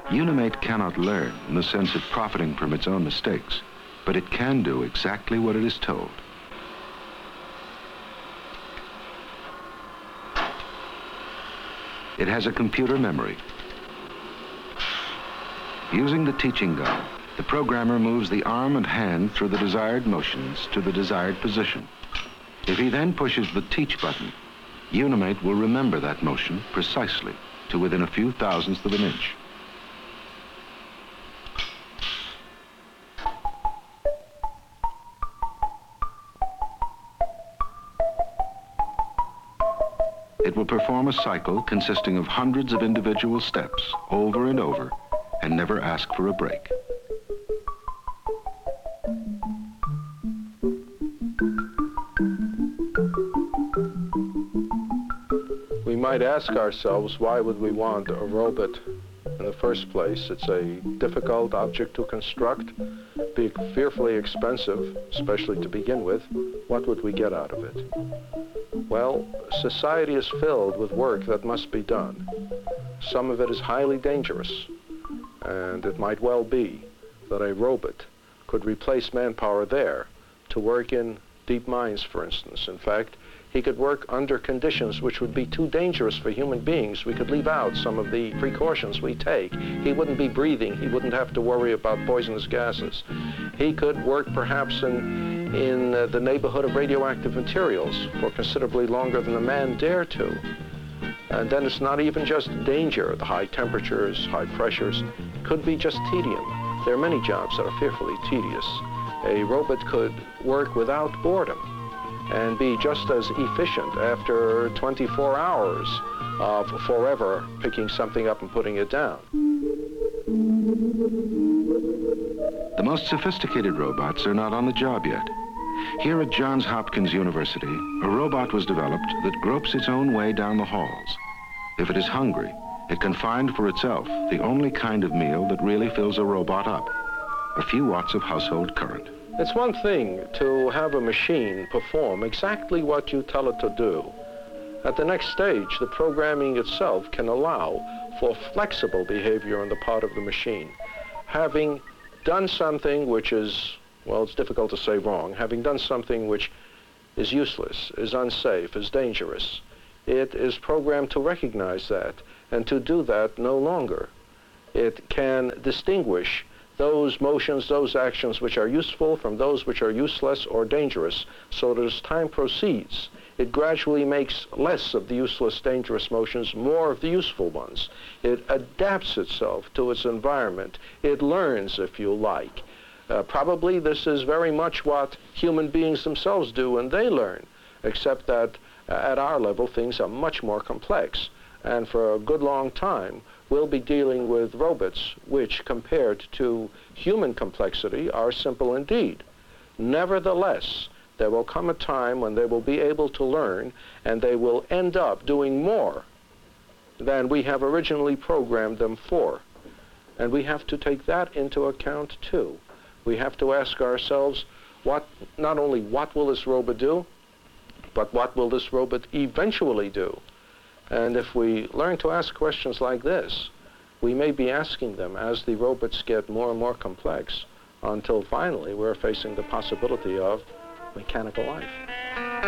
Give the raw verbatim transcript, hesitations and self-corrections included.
Unimate cannot learn in the sense of profiting from its own mistakes, but it can do exactly what it is told. It has a computer memory. Using the teaching gun, the programmer moves the arm and hand through the desired motions to the desired position. If he then pushes the teach button, Unimate will remember that motion precisely to within a few thousandths of an inch. It will perform a cycle consisting of hundreds of individual steps over and over and never ask for a break. We might ask ourselves, why would we want a robot in the first place? It's a difficult object to construct, be fearfully expensive, especially to begin with. What would we get out of it? Well, society is filled with work that must be done. Some of it is highly dangerous, and it might well be that a robot could replace manpower there to work in deep mines, for instance. In fact, he could work under conditions which would be too dangerous for human beings. We could leave out some of the precautions we take. He wouldn't be breathing. He wouldn't have to worry about poisonous gases. He could work perhaps in, in uh, the neighborhood of radioactive materials for considerably longer than a man dare to. And then it's not even just danger, the high temperatures, high pressures. It could be just tedium. There are many jobs that are fearfully tedious. A robot could work without boredom and be just as efficient after twenty-four hours of forever picking something up and putting it down. The most sophisticated robots are not on the job yet. Here at Johns Hopkins University, a robot was developed that gropes its own way down the halls. If it is hungry, it can find for itself the only kind of meal that really fills a robot up: a few watts of household current. It's one thing to have a machine perform exactly what you tell it to do. At the next stage, the programming itself can allow for flexible behavior on the part of the machine. Having done something which is, well, it's difficult to say wrong, having done something which is useless, is unsafe, is dangerous, it is programmed to recognize that and to do that no longer. It can distinguish those motions, those actions which are useful from those which are useless or dangerous, so that as time proceeds, it gradually makes less of the useless, dangerous motions, more of the useful ones. It adapts itself to its environment. It learns, if you like. Uh, probably this is very much what human beings themselves do when they learn, except that uh, at our level, things are much more complex. And for a good long time, we'll be dealing with robots which, compared to human complexity, are simple indeed. Nevertheless, there will come a time when they will be able to learn, and they will end up doing more than we have originally programmed them for. And we have to take that into account too. We have to ask ourselves, what, not only what will this robot do, but what will this robot eventually do? And if we learn to ask questions like this, we may be asking them as the robots get more and more complex, until finally we're facing the possibility of mechanical life.